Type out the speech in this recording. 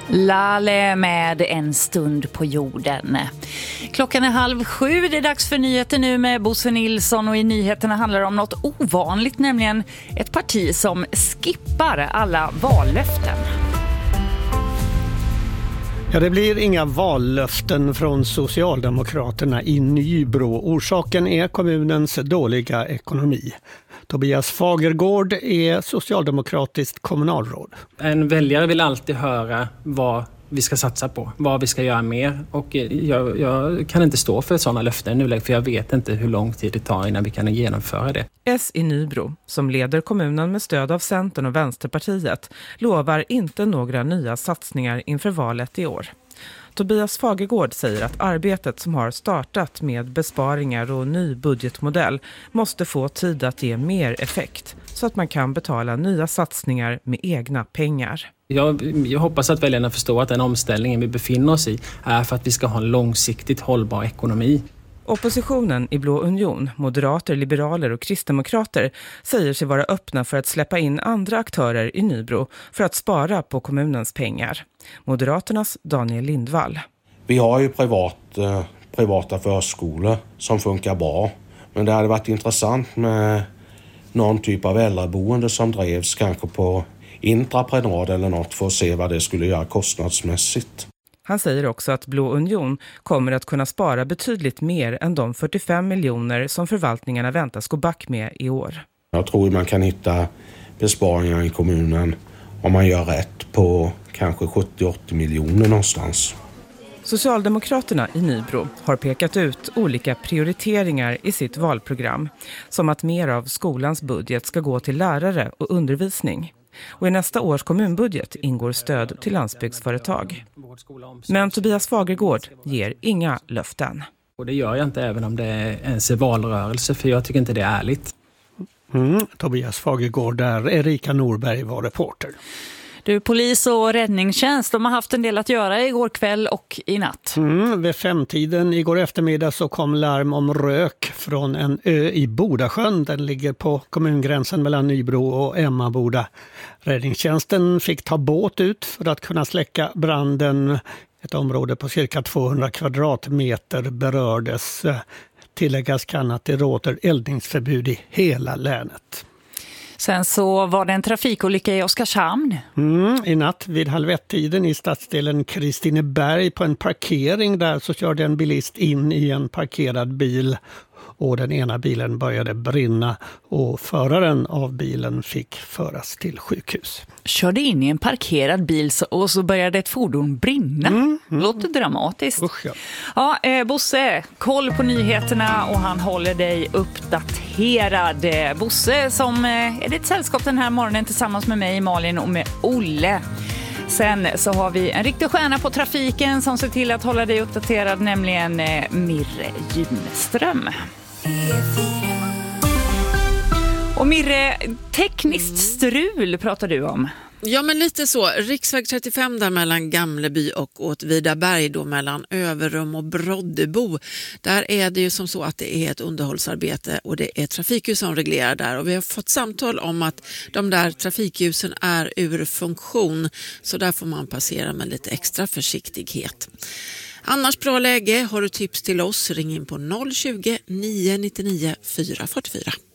Lale med En stund på jorden. Klockan är 6:30. Det är dags för nyheter nu med Bosse Nilsson, och i nyheterna handlar det om något ovanligt, nämligen ett parti som skippar alla vallöften. Ja, det blir inga vallöften från Socialdemokraterna i Nybro. Orsaken är kommunens dåliga ekonomi. Tobias Fagergård är socialdemokratiskt kommunalråd. En väljare vill alltid höra vad vi ska satsa på, vad vi ska göra mer. Och jag kan inte stå för sådana löften nu, för jag vet inte hur lång tid det tar innan vi kan genomföra det. S i Nybro, som leder kommunen med stöd av Centern och Vänsterpartiet, lovar inte några nya satsningar inför valet i år. Tobias Fagergård säger att arbetet som har startat med besparingar och ny budgetmodell måste få tid att ge mer effekt, så att man kan betala nya satsningar med egna pengar. Jag hoppas att väljarna förstår att den omställningen vi befinner oss i är för att vi ska ha en långsiktigt hållbar ekonomi. Oppositionen i Blå Union, moderater, liberaler och kristdemokrater säger sig vara öppna för att släppa in andra aktörer i Nybro för att spara på kommunens pengar. Moderaternas Daniel Lindvall. Vi har ju privata förskolor som funkar bra, men det hade varit intressant med någon typ av äldreboende som drevs kanske på intraprenad eller något, för att se vad det skulle göra kostnadsmässigt. Han säger också att Blå Union kommer att kunna spara betydligt mer än de 45 miljoner som förvaltningarna väntas gå back med i år. Jag tror man kan hitta besparingar i kommunen om man gör rätt på kanske 70-80 miljoner någonstans. Socialdemokraterna i Nybro har pekat ut olika prioriteringar i sitt valprogram, som att mer av skolans budget ska gå till lärare och undervisning. Och i nästa års kommunbudget ingår stöd till landsbygdsföretag. Men Tobias Fagergård ger inga löften. Och det gör jag inte, även om det är ens valrörelse, för jag tycker inte det är ärligt. Tobias Fagergård där, Erika Norberg var reporter. Du, polis och räddningstjänst, de har haft en del att göra igår kväll och i natt. Vid 5-tiden igår eftermiddag så kom larm om rök från en ö i Bodasjön. Den ligger på kommungränsen mellan Nybro och Emmaboda. Räddningstjänsten fick ta båt ut för att kunna släcka branden. Ett område på cirka 200 kvadratmeter berördes. Tilläggas kan att det råder eldningsförbud i hela länet. Sen så var det en trafikolycka i Oskarshamn. I natt vid 12:30 i stadsdelen Kristineberg på en parkering där så körde en bilist in i en parkerad bil. Och den ena bilen började brinna och föraren av bilen fick föras till sjukhus. Körde in i en parkerad bil och så började ett fordon brinna. Låter dramatiskt. Usch, ja. Ja, Bosse, koll på nyheterna och han håller dig uppdaterad. Bosse som är ditt sällskap den här morgonen tillsammans med mig, Malin, och med Olle. Sen så har vi en riktig stjärna på trafiken som ser till att hålla dig uppdaterad, nämligen Mirre Junström. Och Mirre, tekniskt strul pratar du om. Ja, men lite så. Riksväg 35 där mellan Gamleby och Åtvidaberg, då mellan Överrum och Broddebo. Där är det ju som så att det är ett underhållsarbete och det är trafikljus som reglerar där. Och vi har fått samtal om att de där trafikljusen är ur funktion, så där får man passera med lite extra försiktighet. Annars bra läge. Har du tips till oss, ring in på 020 999 444.